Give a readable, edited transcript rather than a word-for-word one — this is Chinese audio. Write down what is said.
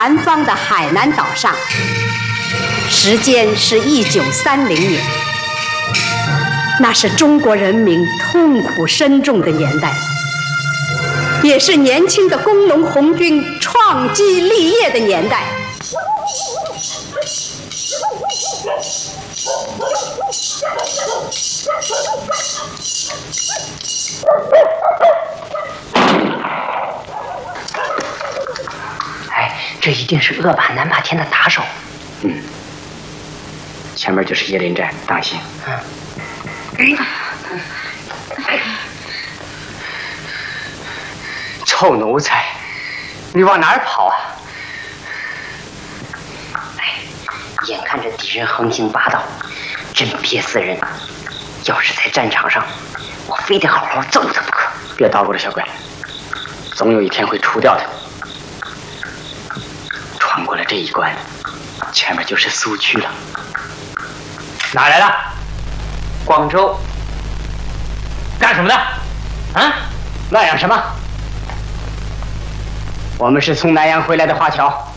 南方的海南岛上，时间是1930年，那是中国人民痛苦深重的年代，也是年轻的工农红军创基立业的年代。 这一定是恶霸南霸天的打手。 前面就是椰林寨，当心。臭奴才，你往哪儿跑啊？ 眼看着敌人横行霸道，真憋死人。要是在战场上，我非得好好揍他不可。 别捣鼓了，小鬼，总有一天会除掉他。穿过了这一关，前面就是苏区了。哪来的？广州。干什么的？啊？乱嚷什么？我们是从南洋回来的华侨。